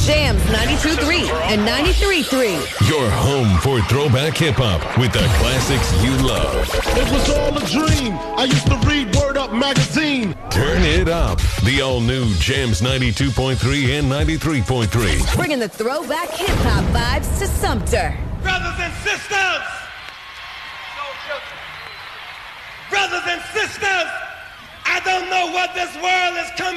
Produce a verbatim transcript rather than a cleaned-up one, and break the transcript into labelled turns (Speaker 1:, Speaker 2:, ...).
Speaker 1: Jams ninety-two point three and ninety-three point three.
Speaker 2: Your home for throwback hip-hop with the classics you love.
Speaker 3: It was all a dream. I used to read Word Up magazine.
Speaker 2: Turn it up. The all-new Jams ninety-two point three and ninety-three point three.
Speaker 1: Bringing the throwback hip-hop vibes to Sumter.
Speaker 4: Brothers and sisters! Brothers and sisters! I don't know what this world is coming